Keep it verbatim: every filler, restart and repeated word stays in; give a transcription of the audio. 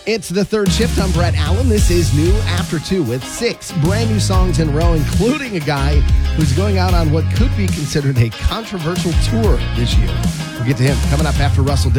It's the third shift. I'm Brett Allen. This is New After Two with six brand new songs in a row, including a guy who's going out on what could be considered a controversial tour this year. We'll get to him coming up after Russell Dick.